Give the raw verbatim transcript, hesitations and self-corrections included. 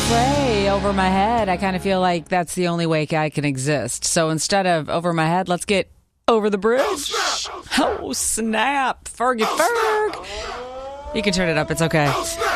way over my head. I kind of feel like that's the only way I can exist. So instead of over my head, let's get over the bridge. Oh, snap. Fergie Ferg. You can turn it up. It's okay.